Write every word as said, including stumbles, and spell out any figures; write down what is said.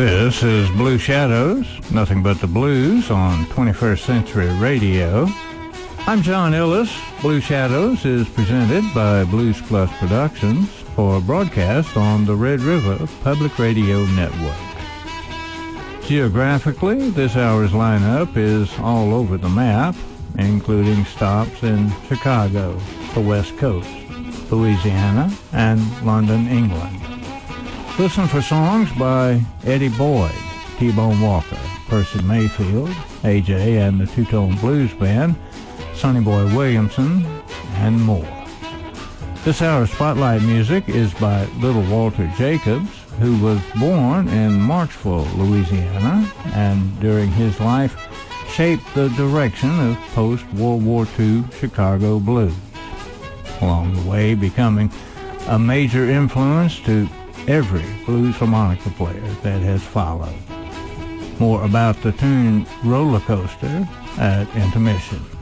This is Blue Shadows, nothing but the blues on twenty-first Century Radio. I'm John Ellis. Blue Shadows is presented by Blues Plus Productions for broadcast on the Red River Public Radio Network. Geographically, this hour's lineup is all over the map, including stops in Chicago, the West Coast, Louisiana, and London, England. Listen for songs by Eddie Boyd, T-Bone Walker, Percy Mayfield, A J and the Two-Tone Blues Band, Sonny Boy Williamson, and more. This hour's spotlight music is by Little Walter Jacobs, who was born in Marchville, Louisiana, and during his life shaped the direction of post-World War Two Chicago blues, along the way becoming a major influence to every blues harmonica player that has followed. More about the tune Roller Coaster at intermission.